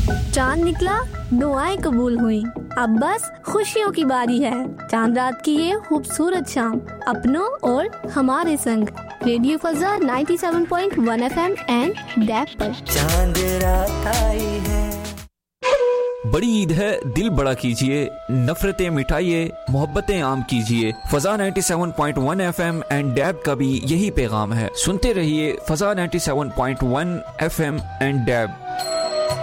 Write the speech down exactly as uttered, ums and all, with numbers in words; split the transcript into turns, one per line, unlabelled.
चांद निकला, दुआएं कबूल हुई, अब बस खुशियों की बारी है। चांद रात की ये खूबसूरत शाम अपनों और हमारे संग रेडियो फजा सत्तानवे पॉइंट एक एफएम एंड डैप पर।
चांद रात आई है।
बड़ी ईद है, दिल बड़ा कीजिए, नफरतें मिटाइए, मोहब्बतें आम कीजिए। फजा सत्तानवे पॉइंट एक एफएम एंड डैब का भी यही पैगाम है। सुनते रहिए फजा सत्तानवे पॉइंट एक एफएम एंड डैब।